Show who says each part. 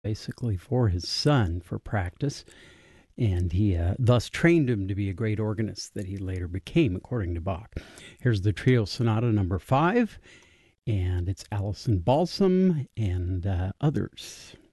Speaker 1: basically for his son for practice, and he thus trained him to be a great organist that he later became, according to Bach. Here's the Trio Sonata number 5, and it's Alison Balsam and others.